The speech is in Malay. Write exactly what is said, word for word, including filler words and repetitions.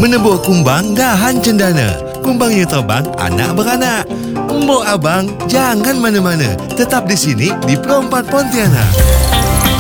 Menebuh kumbang dahan cendana. Kumbangnya terbang, anak beranak. Mbok abang, jangan mana-mana. Tetap di sini di Pro empat Pontianak.